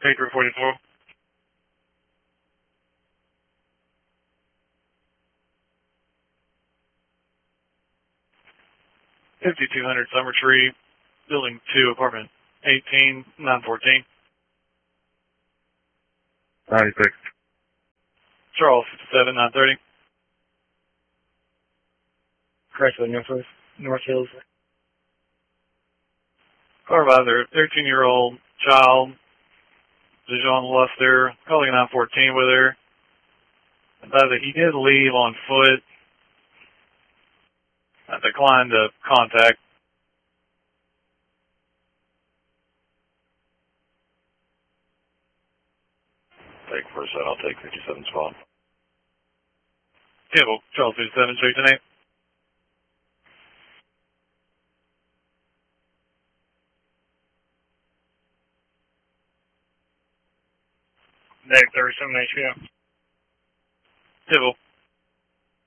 Paper 44. 5200 Summer Tree, Building 2, Apartment 18, 914. 96. Charles 57, 930. Chrysler Northwest, North Hills. Car by their 13-year-old child, Dijon Luster, calling 914 with her. Advised that he did leave on foot. I declined to contact. Take first set, I'll take 57 spot. Table, Charles 57, straight tonight. Negative 37 HBO. Table,